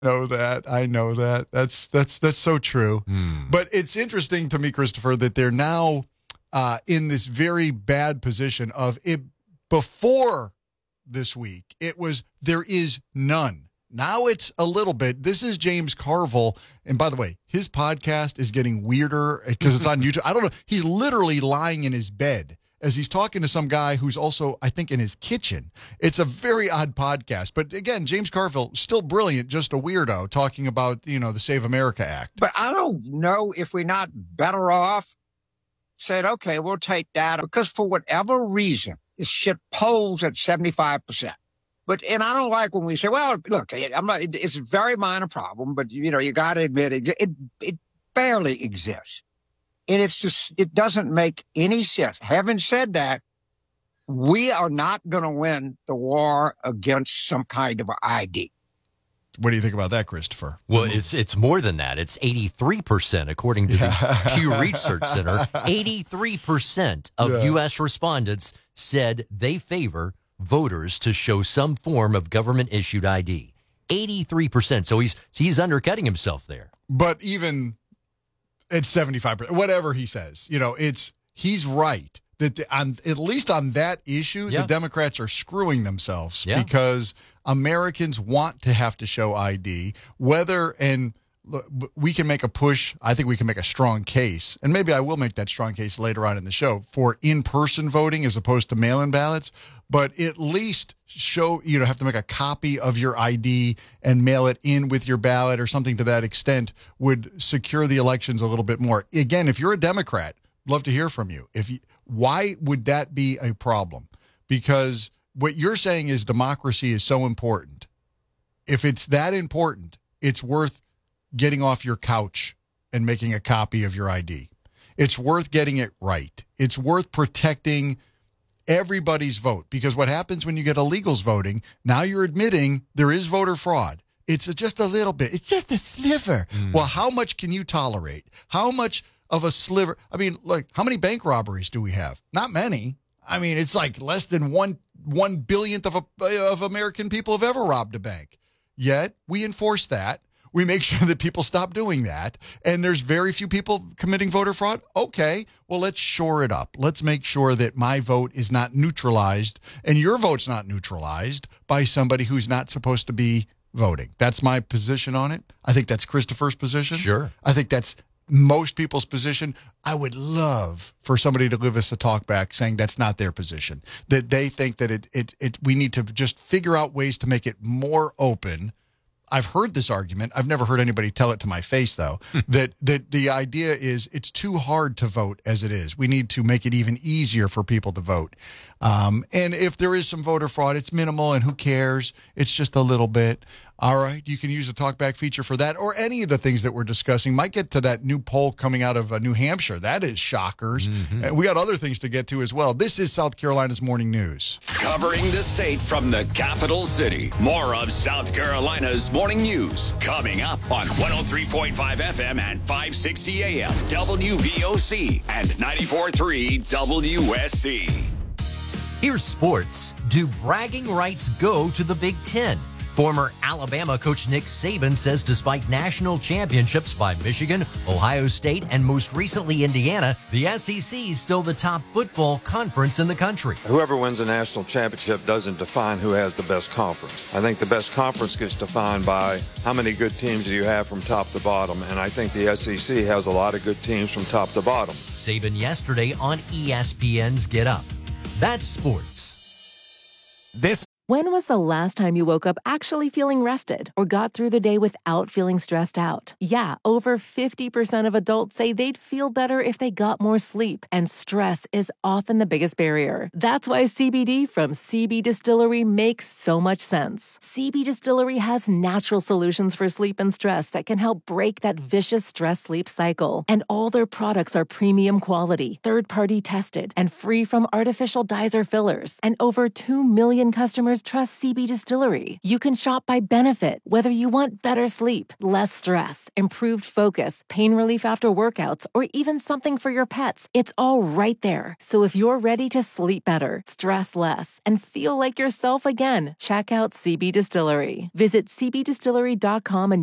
I know that. That's so true. But it's interesting to me, Christopher, that they're now in this very bad position of it. Before this week, it was there is none. Now it's a little bit. This is James Carville. And by the way, his podcast is getting weirder because it's on YouTube. I don't know. He's literally lying in his bed as he's talking to some guy who's also, I think, in his kitchen. It's a very odd podcast. But again, James Carville, still brilliant, just a weirdo talking about, the Save America Act. But I don't know if we're not better off saying, okay, we'll take that because for whatever reason, this shit polls at 75%. And I don't like when we say, well, look, it's a very minor problem, but you got to admit it barely exists. And it doesn't make any sense. Having said that, we are not going to win the war against some kind of ID. What do you think about that, Christopher? Well, it's more than that. It's 83%, according to the Pew Research Center. 83% of U.S. respondents said they favor voters to show some form of government-issued ID. 83%. So he's undercutting himself there. But even at 75%, whatever he says, he's right. That at least on that issue, the Democrats are screwing themselves because Americans want to have to show ID. We can make a push. I think we can make a strong case, and maybe I will make that strong case later on in the show for in-person voting as opposed to mail-in ballots. But at least have to make a copy of your ID and mail it in with your ballot or something to that extent would secure the elections a little bit more. Again, if you're a Democrat, love to hear from you. Why would that be a problem? Because what you're saying is democracy is so important. If it's that important, it's worth getting off your couch and making a copy of your ID. It's worth getting it right. It's worth protecting everybody's vote, because what happens when you get illegals voting, now you're admitting there is voter fraud. It's just a little bit. It's just a sliver. Well, how much can you tolerate? How much of a sliver? I mean, how many bank robberies do we have? Not many. I mean, it's like less than one billionth of American people have ever robbed a bank. Yet we enforce that. We make sure that people stop doing that. And there's very few people committing voter fraud. Okay, well, let's shore it up. Let's make sure that my vote is not neutralized and your vote's not neutralized by somebody who's not supposed to be voting. That's my position on it. I think that's Christopher's position. Sure. I think that's most people's position. I would love for somebody to give us a talk back saying that's not their position, that they think that we need to just figure out ways to make it more open. I've heard this argument. I've never heard anybody tell it to my face, though, that the idea is it's too hard to vote as it is. We need to make it even easier for people to vote. And if there is some voter fraud, it's minimal, and who cares? It's just a little bit. All right, you can use the talkback feature for that, or any of the things that we're discussing. Might get to that new poll coming out of New Hampshire. That is shockers. And we got other things to get to as well. This is South Carolina's Morning News. Covering the state from the capital city. More of South Carolina's Morning News coming up on 103.5 FM and 560 AM WVOC and 94.3 WSC. Here's sports. Do bragging rights go to the Big Ten? Former Alabama coach Nick Saban says despite national championships by Michigan, Ohio State, and most recently Indiana, the SEC is still the top football conference in the country. Whoever wins a national championship doesn't define who has the best conference. I think the best conference gets defined by how many good teams do you have from top to bottom, and I think the SEC has a lot of good teams from top to bottom. Saban yesterday on ESPN's Get Up. That's sports. When was the last time you woke up actually feeling rested or got through the day without feeling stressed out? Yeah, over 50% of adults say they'd feel better if they got more sleep, and stress is often the biggest barrier. That's why CBD from CB Distillery makes so much sense. CB Distillery has natural solutions for sleep and stress that can help break that vicious stress-sleep cycle. And all their products are premium quality, third-party tested, and free from artificial dyes or fillers. And over 2 million customers customers trust CB Distillery. You can shop by benefit, whether you want better sleep, less stress, improved focus, pain relief after workouts, or even something for your pets. It's all right there. So if you're ready to sleep better, stress less, and feel like yourself again, check out CB Distillery. Visit cbdistillery.com and